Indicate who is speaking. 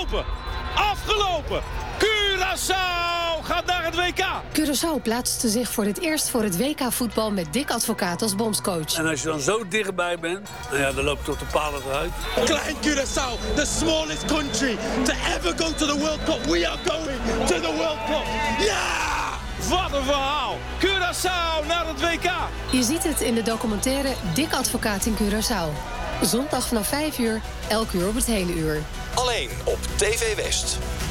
Speaker 1: Afgelopen. Curaçao gaat naar het WK.
Speaker 2: Curaçao plaatste zich voor het eerst voor het WK-voetbal met Dick Advocaat als bondscoach.
Speaker 3: En als je dan zo dichtbij bent, nou ja, dan loopt het tot de palen eruit.
Speaker 4: Klein Curaçao, the smallest country to ever go to the World Cup. We are going to the World Cup. Ja!
Speaker 1: Wat een verhaal. Curaçao naar het WK.
Speaker 2: Je ziet het in de documentaire Dick Advocaat in Curaçao. Zondag vanaf 5 uur, elk uur op het hele uur.
Speaker 5: Alleen op TV West.